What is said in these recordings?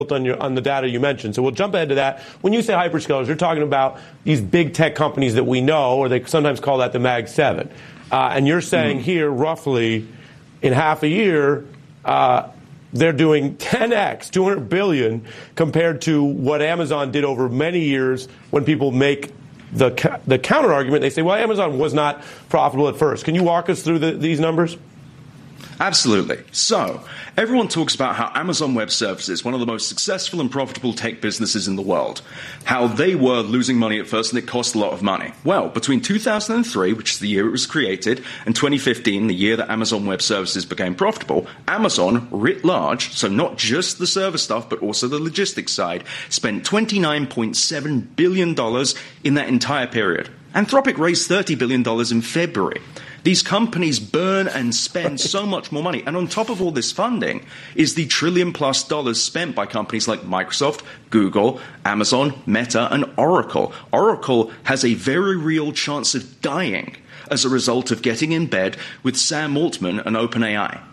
on the data you mentioned. So we'll jump ahead to that. When you say hyperscalers, you're talking about these big tech companies that we know, or they sometimes call that the Mag 7. And you're saying here, roughly, in half a year, they're doing 10x, $200 billion, compared to what Amazon did over many years. When people make the counter argument, they say, well, Amazon was not profitable at first. Can you walk us through these numbers? Absolutely. So, everyone talks about how Amazon Web Services, one of the most successful and profitable tech businesses in the world, how they were losing money at first and it cost a lot of money. Well, between 2003, which is the year it was created, and 2015, the year that Amazon Web Services became profitable, Amazon, writ large, so not just the server stuff, but also the logistics side, spent $29.7 billion in that entire period. Anthropic raised $30 billion in February. These companies burn and spend so much more money. And on top of all this funding is the $1 trillion+ spent by companies like Microsoft, Google, Amazon, Meta, and Oracle. Oracle has a very real chance of dying as a result of getting in bed with Sam Altman and OpenAI.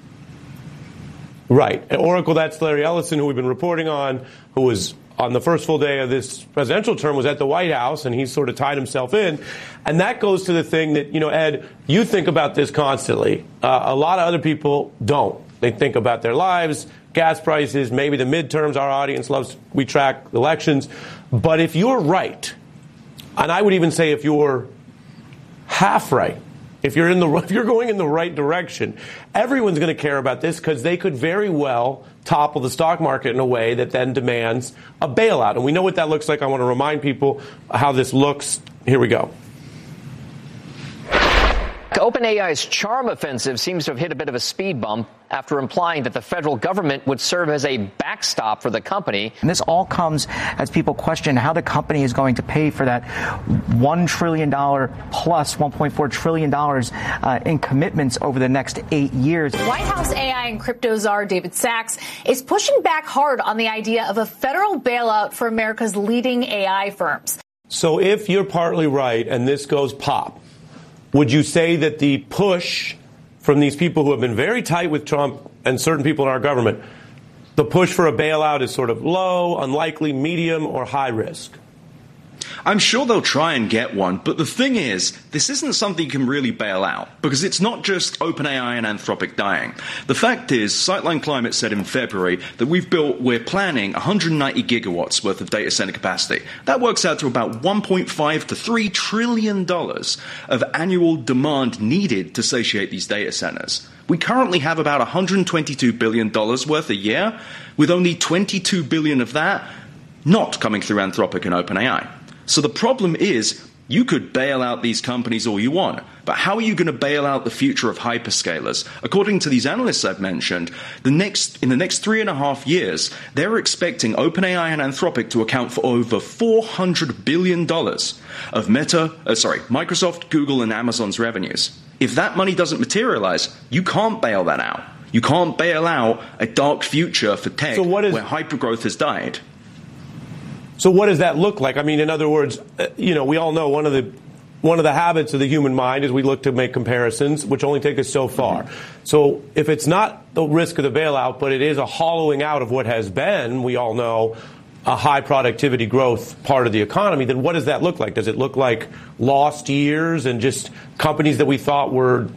Right. And Oracle, that's Larry Ellison, who we've been reporting on, who was on the first full day of this presidential term, was at the White House, and he's sort of tied himself in. And that goes to the thing that, Ed, you think about this constantly. A lot of other people don't. They think about their lives, gas prices, maybe the midterms. Our audience loves, we track elections. But if you're right, and I would even say if you're half right, if you're going in the right direction, everyone's going to care about this, because they could very well topple the stock market in a way that then demands a bailout. And we know what that looks like. I want to remind people how this looks. Here we go. OpenAI's charm offensive seems to have hit a bit of a speed bump after implying that the federal government would serve as a backstop for the company. And this all comes as people question how the company is going to pay for that $1 trillion plus $1.4 trillion in commitments over the next 8 years. White House AI and crypto czar David Sacks is pushing back hard on the idea of a federal bailout for America's leading AI firms. So if you're partly right and this goes pop, would you say that the push from these people who have been very tight with Trump and certain people in our government, the push for a bailout is sort of low, unlikely, medium, or high risk? I'm sure they'll try and get one, but the thing is, this isn't something you can really bail out, because it's not just OpenAI and Anthropic dying. The fact is, Sightline Climate said in February that we're planning 190 gigawatts worth of data center capacity. That works out to about $1.5 to $3 trillion of annual demand needed to satiate these data centers. We currently have about $122 billion worth a year, with only $22 billion of that not coming through Anthropic and OpenAI. So the problem is, you could bail out these companies all you want, but how are you going to bail out the future of hyperscalers? According to these analysts I've mentioned, in the next 3.5 years, they're expecting OpenAI and Anthropic to account for over $400 billion of Microsoft, Google, and Amazon's revenues. If that money doesn't materialize, you can't bail that out. You can't bail out a dark future for tech where hypergrowth has died. So what does that look like? I mean, in other words, we all know one of the habits of the human mind is we look to make comparisons, which only take us so far. So if it's not the risk of the bailout, but it is a hollowing out of what has been, we all know, a high productivity growth part of the economy, then what does that look like? Does it look like lost years and just companies that we thought were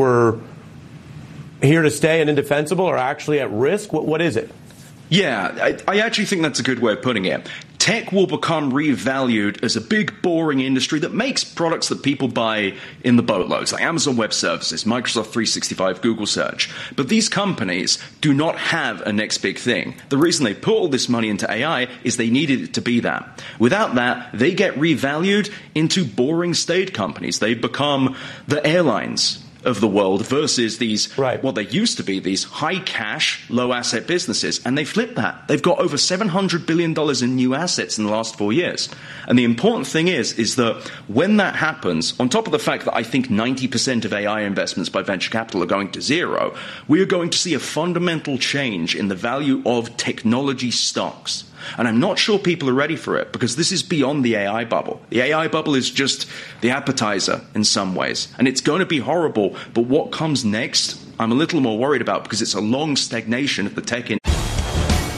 here to stay and indefensible are actually at risk? What is it? Yeah, I actually think that's a good way of putting it. Tech will become revalued as a big, boring industry that makes products that people buy in the boatloads, like Amazon Web Services, Microsoft 365, Google Search. But these companies do not have a next big thing. The reason they put all this money into AI is they needed it to be that. Without that, they get revalued into boring staid companies. They become the airlines of the world versus these, what they used to be, these high cash, low asset businesses. And they flipped that. They've got over $700 billion in new assets in the last 4 years. And the important thing is that when that happens, on top of the fact that I think 90% of AI investments by venture capital are going to zero, we are going to see a fundamental change in the value of technology stocks. And I'm not sure people are ready for it, because this is beyond the AI bubble. The AI bubble is just the appetizer in some ways. And it's going to be horrible. But what comes next, I'm a little more worried about, because it's a long stagnation of the tech industry.